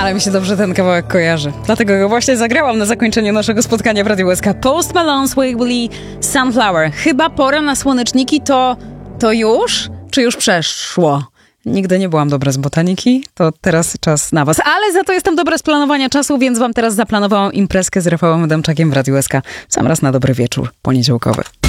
Ale mi się dobrze ten kawałek kojarzy. Dlatego go właśnie zagrałam na zakończenie naszego spotkania w Radiu SK. Post Malone, Sway Willie, Sunflower. Chyba pora na słoneczniki. To już? Czy już przeszło? Nigdy nie byłam dobra z botaniki, to teraz czas na was. Ale za to jestem dobra z planowania czasu, więc wam teraz zaplanowałam imprezkę z Rafałem Adamczakiem w Radiu SK. W sam raz na dobry wieczór poniedziałkowy.